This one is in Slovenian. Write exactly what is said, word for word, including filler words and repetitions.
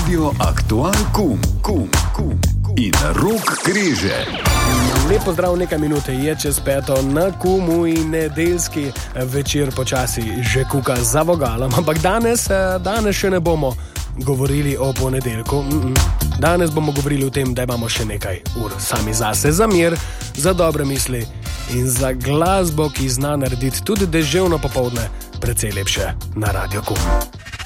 Radio Aktual Kum, Kum, Kum in Rok Križe. Lepo zdrav, nekaj minute je čez peto na Kumu in nedeljski večer počasi že kuka za vogalom. Ampak danes, danes še ne bomo govorili o ponedeljku. Danes bomo govorili o tem, da imamo še nekaj ur sami zase, za mir, za dobre misli in za glasbo, ki zna narediti tudi deževno popoldne precej lepše na Radio Kum.